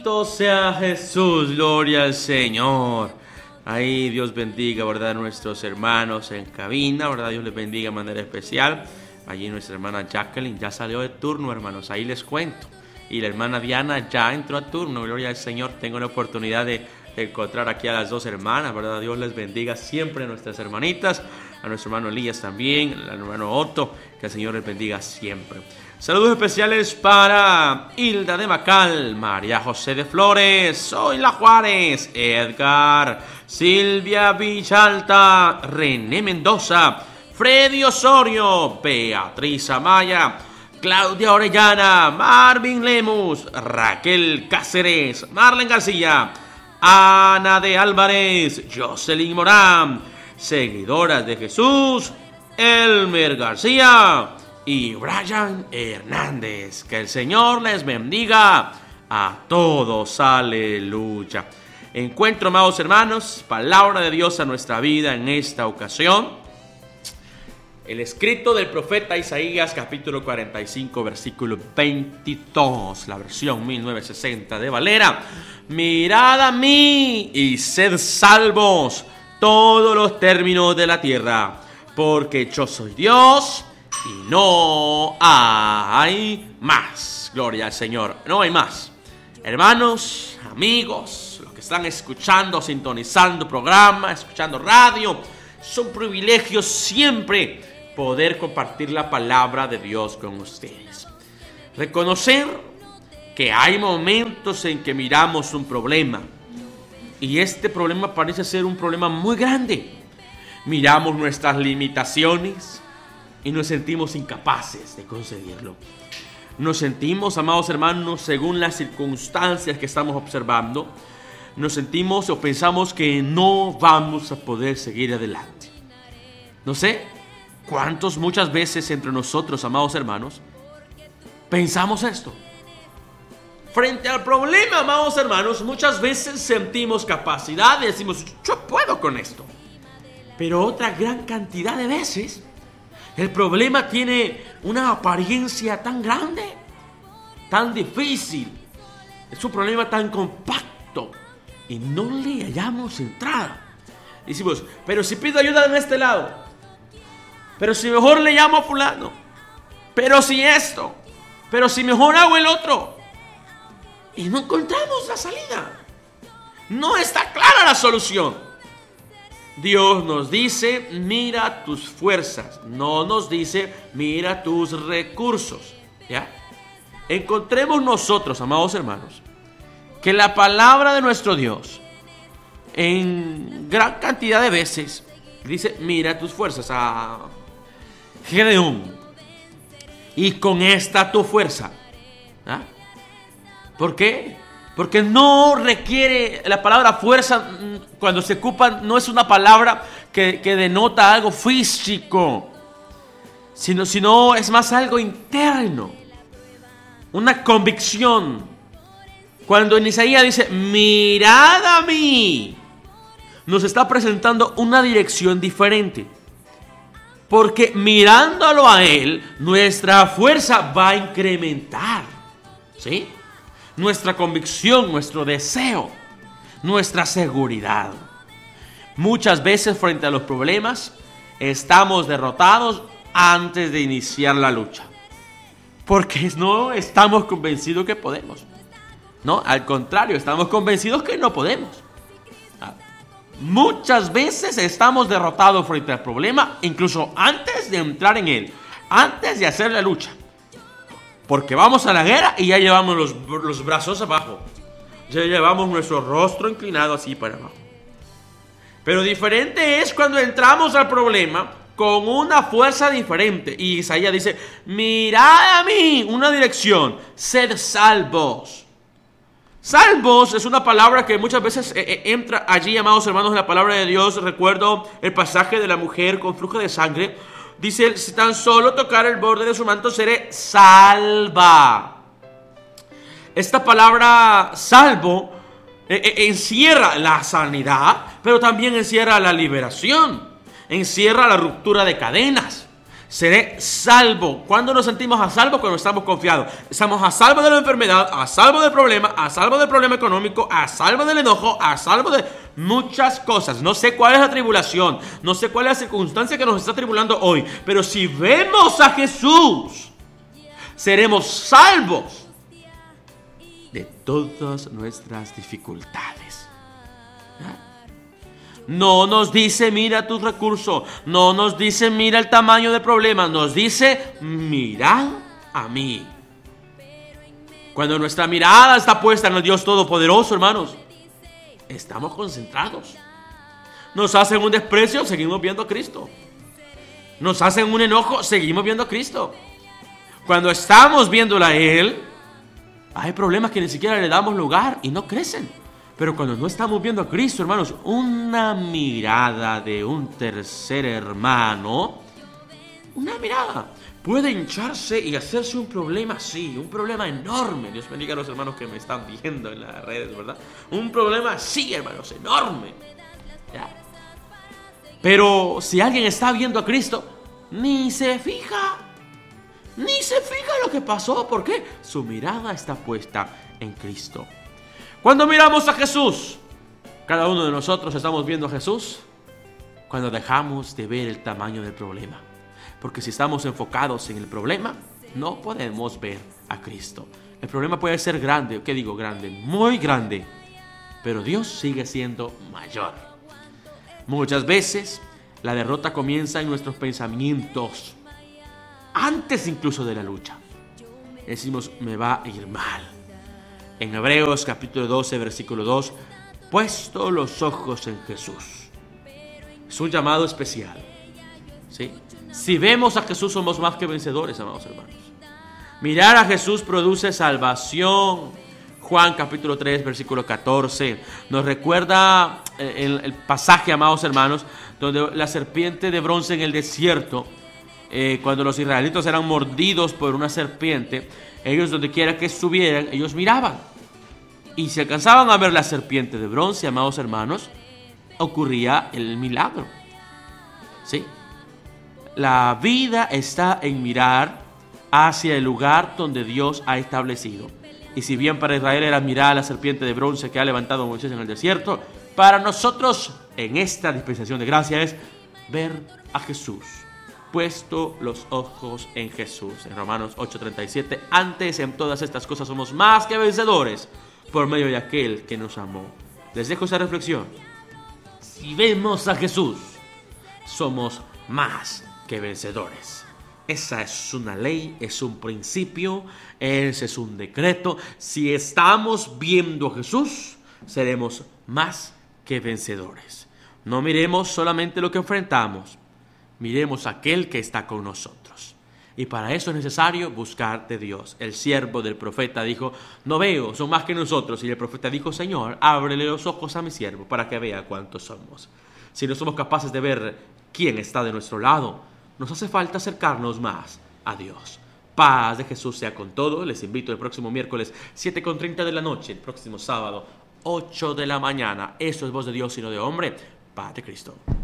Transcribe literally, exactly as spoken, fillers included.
Bendito sea Jesús, gloria al Señor. Ahí Dios bendiga, ¿verdad? Nuestros hermanos en cabina, ¿verdad? Dios les bendiga de manera especial. Allí nuestra hermana Jacqueline ya salió de turno, hermanos, ahí les cuento. Y la hermana Diana ya entró a turno, gloria al Señor. Tengo la oportunidad de, de encontrar aquí a las dos hermanas, ¿verdad? Dios les bendiga siempre a nuestras hermanitas, a nuestro hermano Elías también, al hermano Otto, que el Señor les bendiga siempre. Saludos especiales para Hilda de Macal, María José de Flores, Zoila Juárez, Edgar, Silvia Villalta, René Mendoza, Freddy Osorio, Beatriz Amaya, Claudia Orellana, Marvin Lemus, Raquel Cáceres, Marlen García, Ana de Álvarez, Jocelyn Morán, seguidoras de Jesús, Elmer García y Brian Hernández. Que el Señor les bendiga a todos. Aleluya. Encuentro, amados hermanos, palabra de Dios a nuestra vida en esta ocasión. El escrito del profeta Isaías, capítulo cuarenta y cinco, versículo veintidós, la versión mil novecientos sesenta de Valera. Mirad a mí y sed salvos todos los términos de la tierra, porque yo soy Dios y no hay más. Gloria al Señor, no hay más. Hermanos, amigos, los que están escuchando, sintonizando programa, escuchando radio, son privilegios siempre poder compartir la palabra de Dios con ustedes. Reconocer que hay momentos en que miramos un problema y este problema parece ser un problema muy grande. Miramos nuestras limitaciones y nos sentimos incapaces de conseguirlo. Nos sentimos, amados hermanos, según las circunstancias que estamos observando, nos sentimos o pensamos que no vamos a poder seguir adelante. No sé cuántos muchas veces entre nosotros, amados hermanos, pensamos esto. Frente al problema, amados hermanos, muchas veces sentimos capacidad y decimos, yo puedo con esto. Pero otra gran cantidad de veces el problema tiene una apariencia tan grande, tan difícil, es un problema tan compacto y no le hallamos entrada. Decimos, pero si pido ayuda en este lado, pero si mejor le llamo a fulano, pero si esto, pero si mejor hago el otro, y no encontramos la salida. No está clara la solución. Dios nos dice, mira tus fuerzas. No nos dice, mira tus recursos. ¿Ya? Encontremos nosotros, amados hermanos, que la palabra de nuestro Dios, en gran cantidad de veces, dice, mira tus fuerzas a Gedeón, y con esta tu fuerza. ¿Ah? ¿Por qué? Porque no requiere, la palabra fuerza cuando se ocupa no es una palabra que, que denota algo físico, sino, sino es más algo interno, una convicción. Cuando en Isaías dice, mirad a mí, nos está presentando una dirección diferente. Porque mirándolo a Él, nuestra fuerza va a incrementar. ¿Sí? Nuestra convicción, nuestro deseo, nuestra seguridad. Muchas veces frente a los problemas estamos derrotados antes de iniciar la lucha, porque no estamos convencidos que podemos. No, al contrario, estamos convencidos que no podemos. Muchas veces estamos derrotados frente al problema, incluso antes de entrar en él, antes de hacer la lucha. Porque vamos a la guerra y ya llevamos los, los brazos abajo. Ya llevamos nuestro rostro inclinado así para abajo. Pero diferente es cuando entramos al problema con una fuerza diferente. Y Isaías dice, mirad a mí, una dirección, sed salvos. Salvos es una palabra que muchas veces eh, eh, entra allí, amados hermanos, en la palabra de Dios. Recuerdo el pasaje de la mujer con flujo de sangre. Dice, si tan solo tocar el borde de su manto seré salva. Esta palabra salvo eh, eh, encierra la sanidad, pero también encierra la liberación, encierra la ruptura de cadenas. Seré salvo. ¿Cuándo nos sentimos a salvo? Cuando estamos confiados. Estamos a salvo de la enfermedad, a salvo del problema, a salvo del problema económico, a salvo del enojo, a salvo de muchas cosas. No sé cuál es la tribulación, no sé cuál es la circunstancia que nos está tribulando hoy, pero si vemos a Jesús, seremos salvos de todas nuestras dificultades. No nos dice mira tus recursos, no nos dice mira el tamaño del problema, nos dice mirad a mí. Cuando nuestra mirada está puesta en el Dios Todopoderoso, hermanos, estamos concentrados. Nos hacen un desprecio, seguimos viendo a Cristo. Nos hacen un enojo, seguimos viendo a Cristo. Cuando estamos viéndola a Él, hay problemas que ni siquiera le damos lugar y no crecen. Pero cuando no estamos viendo a Cristo, hermanos, una mirada de un tercer hermano, una mirada, puede hincharse y hacerse un problema así, un problema enorme. Dios bendiga a los hermanos que me están viendo en las redes, ¿verdad? Un problema así, hermanos, enorme. ¿Ya? Pero si alguien está viendo a Cristo, ni se fija, ni se fija lo que pasó. ¿Por qué? Su mirada está puesta en Cristo. Cuando miramos a Jesús, cada uno de nosotros estamos viendo a Jesús cuando dejamos de ver el tamaño del problema. Porque si estamos enfocados en el problema, no podemos ver a Cristo. El problema puede ser grande, ¿qué digo grande? Muy grande, pero Dios sigue siendo mayor. Muchas veces la derrota comienza en nuestros pensamientos, antes incluso de la lucha. Decimos, me va a ir mal. En Hebreos capítulo doce, versículo dos, puesto los ojos en Jesús. Es un llamado especial, ¿sí? Si vemos a Jesús somos más que vencedores, amados hermanos. Mirar a Jesús produce salvación. Juan capítulo tres, versículo catorce, nos recuerda el, el pasaje, amados hermanos, donde la serpiente de bronce en el desierto, eh, cuando los israelitas eran mordidos por una serpiente, ellos donde quiera que estuvieran, ellos miraban. Y si alcanzaban a ver la serpiente de bronce, amados hermanos, ocurría el milagro. ¿Sí? La vida está en mirar hacia el lugar donde Dios ha establecido. Y si bien para Israel era mirar a la serpiente de bronce que ha levantado Moisés en el desierto, para nosotros en esta dispensación de gracia es ver a Jesús. Puesto los ojos en Jesús. En Romanos ocho treinta y siete, antes en todas estas cosas somos más que vencedores por medio de aquel que nos amó. Les dejo esa reflexión. Si vemos a Jesús, somos más que vencedores. Esa es una ley, es un principio, ese es un decreto. Si estamos viendo a Jesús, seremos más que vencedores. No miremos solamente lo que enfrentamos, miremos a aquel que está con nosotros. Y para eso es necesario buscar de Dios. El siervo del profeta dijo, no veo, son más que nosotros. Y el profeta dijo, Señor, ábrele los ojos a mi siervo para que vea cuántos somos. Si no somos capaces de ver quién está de nuestro lado, nos hace falta acercarnos más a Dios. Paz de Jesús sea con todos. Les invito el próximo miércoles siete con treinta de la noche, el próximo sábado ocho de la mañana. Eso es voz de Dios y no de hombre. Paz de Cristo.